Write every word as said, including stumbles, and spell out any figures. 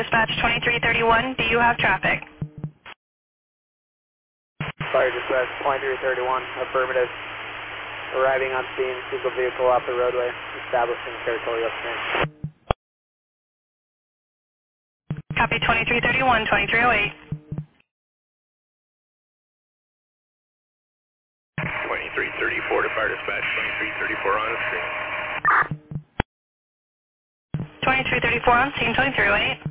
Dispatch twenty-three thirty-one, do you have traffic? Fire Dispatch twenty-three thirty-one, affirmative. Arriving on scene, vehicle vehicle off the roadway, establishing territorial strength. Copy twenty-three thirty-one, twenty-three oh eight. twenty-three thirty-four to Fire Dispatch twenty-three thirty-four on the screen. twenty-three thirty-four on scene, twenty-three oh eight.